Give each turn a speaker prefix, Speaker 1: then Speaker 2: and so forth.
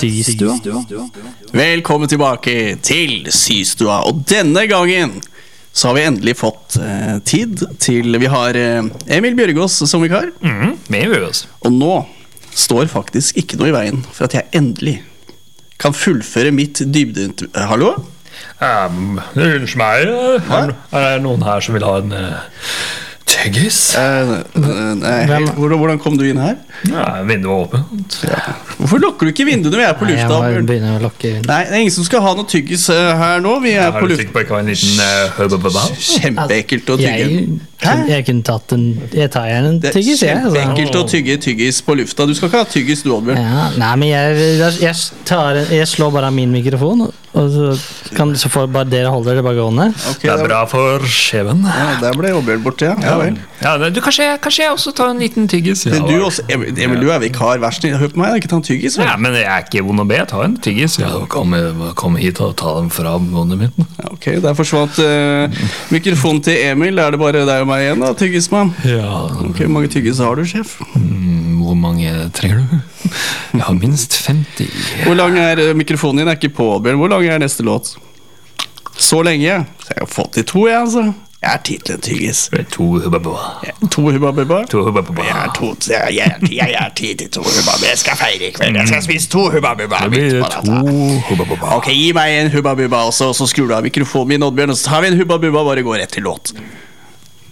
Speaker 1: Systua.
Speaker 2: Velkommen tilbake til Systua. Og denne gangen så har vi endelig fått tid til. Vi har Emil Bjørgaas som vikar. Og nå står faktisk ikke noe i veien for at jeg endelig kan fullføre mitt dybde... Hallo?
Speaker 3: Unnskyld meg, er det noen her som vil ha en tyggis?
Speaker 2: Nei, hvordan kom du inn her?
Speaker 3: Vinduet var åpent.
Speaker 2: Hvorfor lukker du ikke vinduene? Vi er på lufta.
Speaker 1: Jeg må begynne å lukke.
Speaker 2: Nei, det er ingen som skal ha noe tyggis her nå. Vi er på lufta.
Speaker 3: Har du sikkert på ikke en liten høybebeba?
Speaker 2: Kjempeekkelt å tygge.
Speaker 1: Jeg kunne tatt en... Jeg tar gjerne en tyggis,
Speaker 2: Det er kjempeekkelt å tygge tyggis på lufta. Du skal ikke ha tyggis, du, Oddbjørn.
Speaker 1: Ja, nei, men jeg slår bare min mikrofon, og så får bare dere holde det bare gående.
Speaker 2: Okay,
Speaker 3: det er bra for skjeven.
Speaker 2: Ja, der ble Oddbjørn borte, ja.
Speaker 3: Kanskje jeg også tar en liten tyggis.
Speaker 2: Men du også, Emil, du er vikar. Vær snill, hør på meg, jeg kan ta en tyggis.
Speaker 3: Ja, men jeg er ikke vond å be, ta en tyggis. Kom hit og ta dem fra munnen min.
Speaker 2: Ok, der forsvant mikrofonen til Emil. Er det bare deg og meg igjen da, tyggismann?
Speaker 3: Ja.
Speaker 2: Ok, hvor mange tyggis har du, sjef?
Speaker 3: Hvor mange trenger du? Jeg har minst 50.
Speaker 2: Hvor lang er mikrofonen din? Er ikke på, Bjørn. Hvor lang er neste låt? Så lenge? Så jeg har fått til 2, jeg, altså. Jeg er tid til en tyggis.
Speaker 3: 2 hubba-bubba.
Speaker 2: 2 hubba-bubba?
Speaker 3: 2 hubba-bubba.
Speaker 2: Jeg er tid til 2 hubba-bubba. Jeg skal feire i kveld. Jeg skal spise 2 hubba-bubba.
Speaker 3: Det blir 2 hubba-bubba.
Speaker 2: Ok, gi meg en hubba-bubba, og så skrur du av mikrofonen min, Oddbjørn, og så tar vi en hubba-bubba, bare gå rett til låt.